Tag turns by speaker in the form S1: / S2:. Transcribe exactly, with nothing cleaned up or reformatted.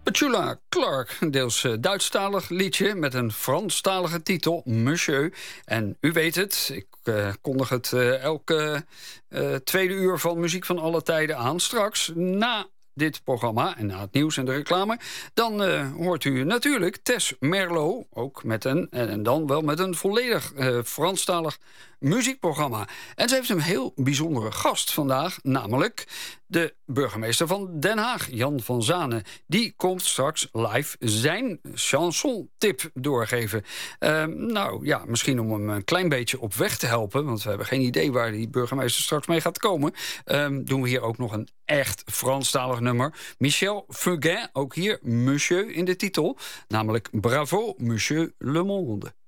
S1: Petula Clark, deels uh, Duitsstalig liedje met een Franstalige titel, Monsieur. En u weet het, ik uh, kondig het uh, elke uh, tweede uur van Muziek van alle tijden aan. Straks, na dit programma en na het nieuws en de reclame, dan uh, hoort u natuurlijk Tess Merlot, ook met een, en dan wel met een volledig uh, Franstalig muziekprogramma. En ze heeft een heel bijzondere gast vandaag, namelijk de burgemeester van Den Haag, Jan van Zanen. Die komt straks live zijn chanson-tip doorgeven. Uh, nou ja, misschien om hem een klein beetje op weg te helpen, want we hebben geen idee waar die burgemeester straks mee gaat komen. Uh, doen we hier ook nog een echt Franstalig nummer. Michel Fugain, ook hier Monsieur in de titel, namelijk Bravo, Monsieur Le Monde.